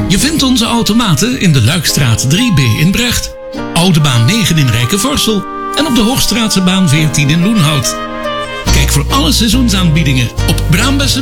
Je vindt onze automaten in de Luikstraat 3B in Brecht, Oude Baan 9 in Rijkenvorsel en op de Hoogstraatse baan 14 in Loenhout. Kijk voor alle seizoensaanbiedingen op Braambessen.